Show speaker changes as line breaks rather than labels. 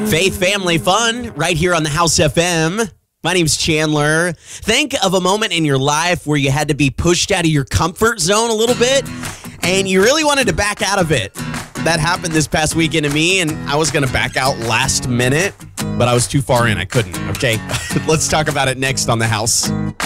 Faith Family Fun right here on the House FM. My name's Chandler. Think of a moment in your life where you had to be pushed out of your comfort zone a little bit and you really wanted to back out of it. That happened this past weekend to me, and I was going to back out last minute, but I was too far in. I couldn't. Okay, let's talk about it next on The House.